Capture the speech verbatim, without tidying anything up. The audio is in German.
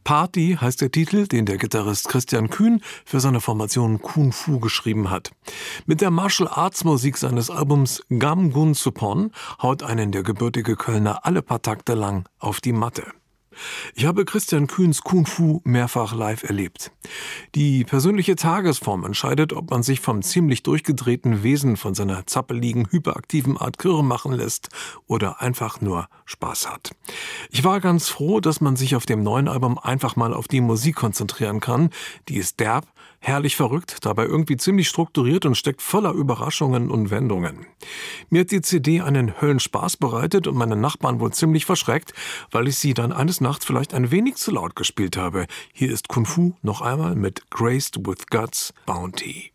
Party heißt der Titel, den der Gitarrist Christian Kühn für seine Formation Kun Fu geschrieben hat. Mit der Martial Arts Musik seines Albums Gam Gun Supon haut einen der gebürtige Kölner alle paar Takte lang auf die Matte. Ich habe Christian Kühns Kun Fu mehrfach live erlebt. Die persönliche Tagesform entscheidet, ob man sich vom ziemlich durchgedrehten Wesen von seiner zappeligen, hyperaktiven Art kirre machen lässt oder einfach nur Spaß hat. Ich war ganz froh, dass man sich auf dem neuen Album einfach mal auf die Musik konzentrieren kann. Die ist derb, herrlich verrückt, dabei irgendwie ziemlich strukturiert und steckt voller Überraschungen und Wendungen. Mir hat die C D einen Höllenspaß bereitet und meine Nachbarn wohl ziemlich verschreckt, weil ich sie dann eines Nachts vielleicht ein wenig zu laut gespielt habe. Hier ist Kun Fu noch einmal mit Graced with Guts Bounty.